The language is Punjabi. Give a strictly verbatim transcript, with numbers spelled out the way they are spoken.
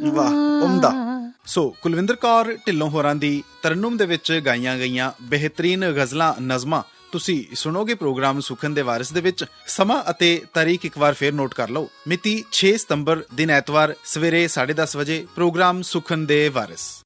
ਵਾਹ, ਉਮਦਾ। ਸੋ ਕੁਲਵਿੰਦਰ ਕੌਰ ਢਿੱਲੋਂ ਹੋਰਾਂ ਦੀ ਤਰਨੁਮ ਦੇ ਵਿੱਚ ਗਾਈਆਂ ਗਈਆਂ ਬਿਹਤਰੀਨ ਗਜ਼ਲਾਂ ਨਜ਼ਮਾਂ ਤੁਸੀਂ ਸੁਣੋਗੇ ਪ੍ਰੋਗਰਾਮ ਸੁਖਨ ਦੇ ਵਾਰਿਸ ਦੇ ਵਿੱਚ। ਸਮਾਂ ਅਤੇ ਤਾਰੀਖ ਇੱਕ ਵਾਰ ਫੇਰ ਨੋਟ ਕਰ ਲਓ। ਮਿਤੀ ਛੇ ਸਤੰਬਰ ਦਿਨ ਐਤਵਾਰ ਸਵੇਰੇ ਸਾਢੇ ਦਸ ਵਜੇ ਪ੍ਰੋਗਰਾਮ ਸੁਖਨ ਦੇ ਵਾਰਿਸ।